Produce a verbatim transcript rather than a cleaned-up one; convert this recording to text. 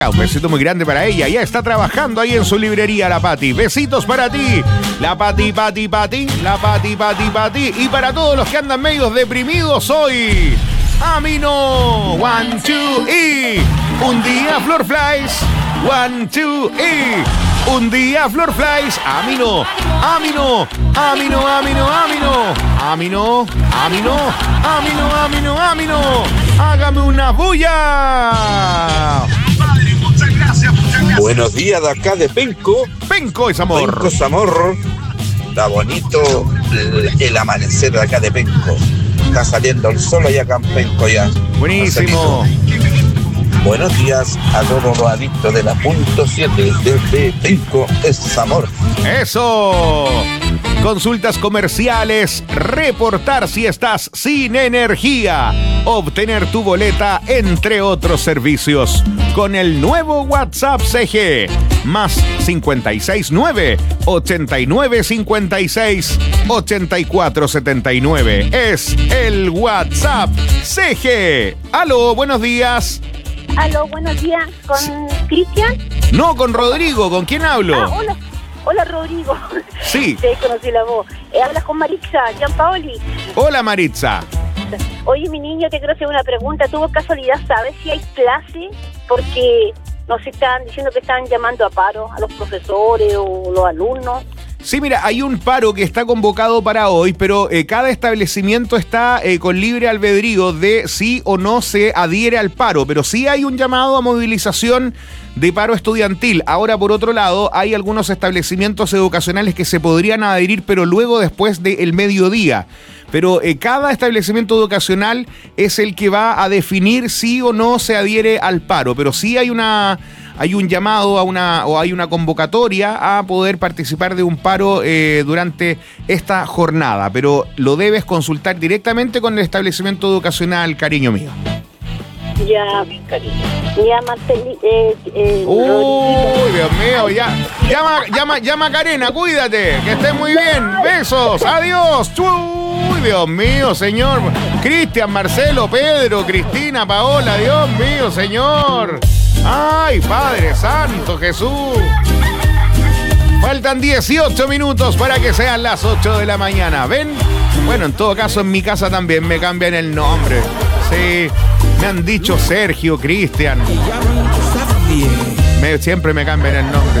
Un besito muy grande para ella. Ya está trabajando ahí en su librería, la Pati. Besitos para ti. La Pati, Pati, Pati. La Pati, Pati, Pati. Y para todos los que andan medios deprimidos hoy. Amino. One, two, y. Un día, Flor Flies. One, two, y. Un día, Flor Flies. Amino. Amino. Amino, amino, amino. Amino. Amino. Amino, amino, amino. Hágame una bulla. Buenos días de acá de Penco. Penco es amor. Penco es amor. Está bonito el, el amanecer de acá de Penco. Está saliendo el sol allá acá en Penco ya. Buenísimo. Buenos días a todos los adictos de la punto siete desde Penco es amor. Eso. Consultas comerciales, reportar si estás sin energía, obtener tu boleta, entre otros servicios. Con el nuevo WhatsApp C G, más cinco seis nueve, ochenta y nueve cincuenta y seis, ochenta y cuatro setenta y nueve. Es el WhatsApp C G. Aló, buenos días. Aló, buenos días. ¿Con Cristian? No, con Rodrigo. ¿Con quién hablo? Ah, hola. Hola, Rodrigo. Sí. Te conocí la voz. Eh, hablas con Maritza, Gianpaoli. Hola, Maritza. Oye, mi niño, te quiero hacer una pregunta. ¿Tú por casualidad sabes si hay clase? Porque nos están diciendo que están llamando a paro a los profesores o los alumnos. Sí, mira, hay un paro que está convocado para hoy, pero eh, cada establecimiento está eh, con libre albedrío de si o no se adhiere al paro, pero sí hay un llamado a movilización de paro estudiantil. Ahora, por otro lado, hay algunos establecimientos educacionales que se podrían adherir, pero luego después del mediodía. Pero eh, cada establecimiento educacional es el que va a definir si o no se adhiere al paro, pero sí hay una... Hay un llamado a una o hay una convocatoria a poder participar de un paro eh, durante esta jornada, pero lo debes consultar directamente con el establecimiento educacional, cariño mío. Ya, cariño. Ya, Marceli, eh, eh, Uy, Dios mío, ya. Llama, llama, llama Karena, cuídate, que estés muy bien. Besos, adiós. Uy, Dios mío, señor. Cristian, Marcelo, Pedro, Cristina, Paola, Dios mío, señor. ¡Ay, Padre Santo, Jesús! Faltan dieciocho minutos para que sean las ocho de la mañana. ¿Ven? Bueno, en todo caso, en mi casa también me cambian el nombre. Sí, me han dicho Sergio, Cristian. Me, siempre me cambian el nombre.